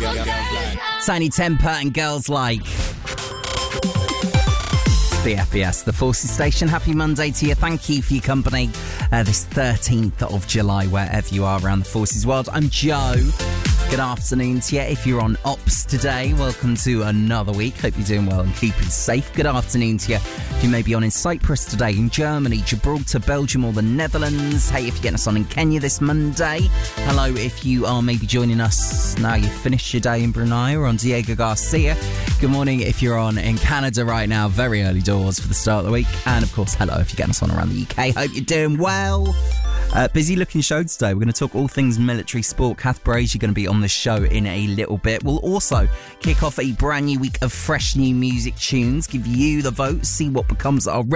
Tiny Temper and Girls Like. The FBS, the Forces Station. Happy Monday to you. Thank you for your company this 13th of July, wherever you are around the Forces world. I'm Joe. Good afternoon to you. If you're on ops today, welcome to another week. Hope you're doing well and keeping safe. Good afternoon to you. If you may be on in Cyprus today, in Germany, Gibraltar, Belgium or the Netherlands. Hey, if you're getting us on in Kenya this Monday. Hello if you are maybe joining us now you've finished your day in Brunei or on Diego Garcia. Good morning if you're on in Canada right now. Very early doors for the start of the week. And of course, hello if you're getting us on around the UK. Hope you're doing well. Busy looking show today. We're going to talk all things military sport. Kath Brazier going to be on the show in a little bit. We'll also kick off a brand new week of fresh new music tunes, give you the vote, see what becomes our